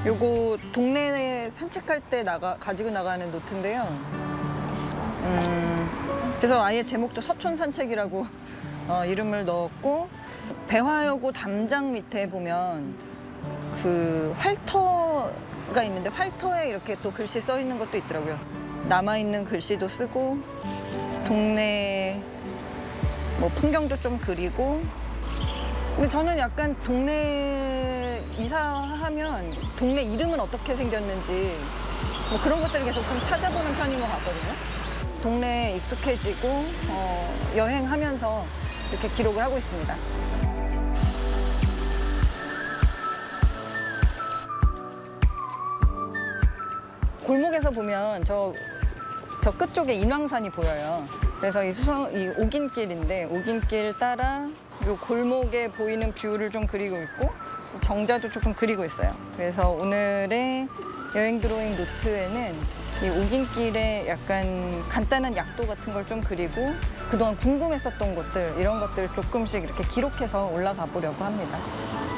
요거 동네에 산책할 때 가지고 나가는 노트인데요. 그래서 아예 제목도 서촌 산책이라고 이름을 넣었고, 배화여고 담장 밑에 보면 그 활터가 있는데 활터에 이렇게 또 글씨 써 있는 것도 있더라고요. 남아있는 글씨도 쓰고, 동네 뭐 풍경도 좀 그리고. 근데 저는 약간 동네 이사하면 동네 이름은 어떻게 생겼는지 뭐 그런 것들을 계속 좀 찾아보는 편인 것 같거든요. 동네에 익숙해지고 여행하면서 이렇게 기록을 하고 있습니다. 골목에서 보면 저 끝쪽에 인왕산이 보여요. 그래서 이 옥인길인데, 옥인길 따라 요 골목에 보이는 뷰를 좀 그리고 있고, 정자도 조금 그리고 있어요. 그래서 오늘의 여행 드로잉 노트에는 이 옥인길에 약간 간단한 약도 같은 걸 좀 그리고, 그동안 궁금했었던 곳들, 이런 것들을 조금씩 이렇게 기록해서 올라가 보려고 합니다.